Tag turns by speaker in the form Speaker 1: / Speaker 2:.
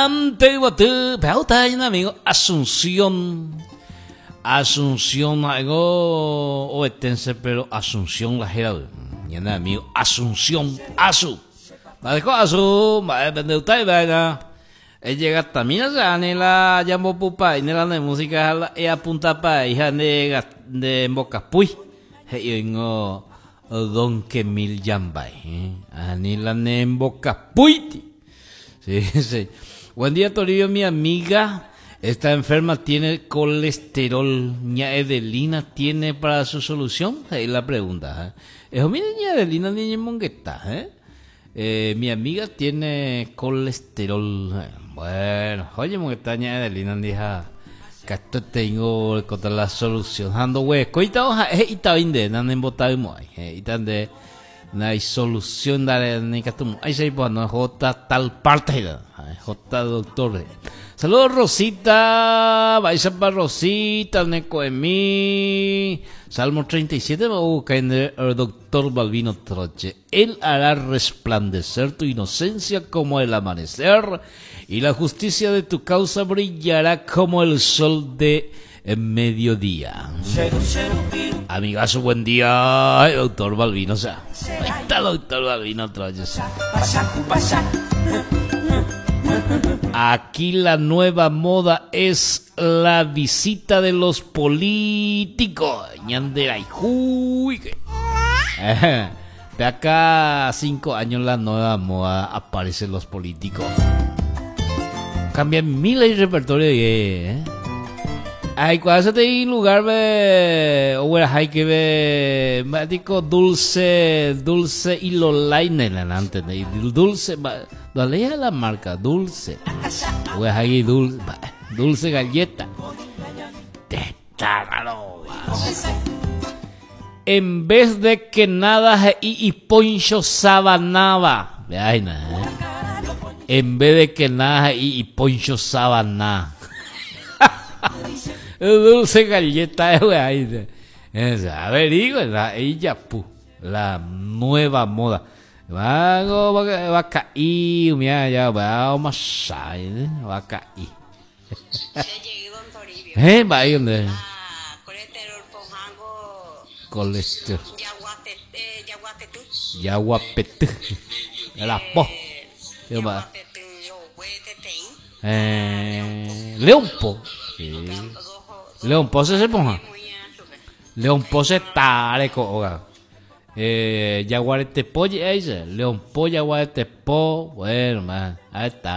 Speaker 1: Antehuatú, Pautain, amigo, Asunción. Asunción, algo oetense, pero Asunción la jera. Yana, amigo, Asunción, Asu. Madeko Asu, Madependeutai, vaina. Llega también a la llamo pupa y la música e apunta pa hija de Mbocapuy. Yo Don Kemil Yambay. Anila ne Mbocapuy. Sí, sí. Buen día, Toribio, mi amiga. Está enferma, tiene colesterol. ¿Ña Edelina tiene para su solución? Ahí la pregunta. Mira, ña Edelina ni mongueta. Mi amiga tiene colesterol. Bueno, oye, mongueta, ña Edelina dija. Que esto tengo contra la solución. Ando hueco. Y está bien de nan embotado muy. Y tan de. No hay solución de ni que tú. Ahí se pone J tal parte. J doctor. Saludos Rosita. Vais para Rosita. Neco de mí. Salmo 37. El doctor Balbino Troche. Él hará resplandecer tu inocencia como el amanecer. Y la justicia de tu causa brillará como el sol de mediodía. Amigazo, buen día. Ay, doctor Balbino, o sea. Ahí está doctor Balbino Troche. Aquí la nueva moda es la visita de los políticos. Ñandera y uy. De acá a 5 años la nueva moda aparecen los políticos. Cambian miles de repertorio de ay, cuando se hay lugar o hay que ver médico dulce y lo line antes de dulce lo leía la marca dulce o hay dulce galleta de tararo. En vez de que nada y poncho sabanaba, ay, en vez de que nada y poncho sabana. Dulce galleta, a ver, digo, ella, la nueva moda. Va a caer, mira, ya vamos a va a caer. Va a ir donde. Colesterol. Yaguapetú. La po. León Po. Sí. León Po se ponja. León Po se tare coga. Yaguarete Po, León Po, Yaguarete Po. Bueno, man, ahí está.